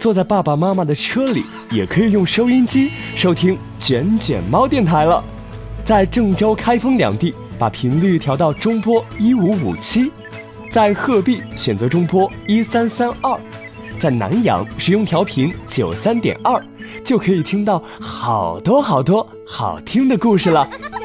坐在爸爸妈妈的车里，也可以用收音机收听卷卷猫电台了。在郑州、开封两地把频率调到中波1557，在鹤壁选择中波1332，在南阳使用调频93.2，就可以听到好多好多好听的故事了。